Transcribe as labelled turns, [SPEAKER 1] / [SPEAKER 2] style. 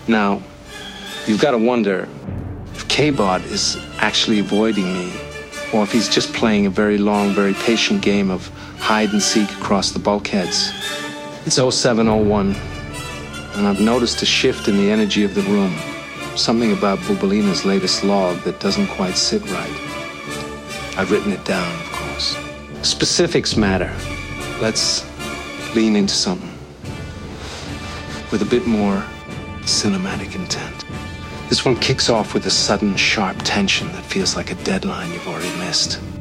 [SPEAKER 1] Now, you've got to wonder if K-Bot is actually avoiding me, or if he's just playing a very long, very patient game of hide and seek across the bulkheads. It's 0701, and I've noticed a shift in the energy of the room. Something about Bubalina's latest log that doesn't quite sit right. I've written it down, of course. Specifics matter. Let's lean into something with a bit more cinematic intent. This one kicks off with a sudden, sharp tension that feels like a deadline you've already missed.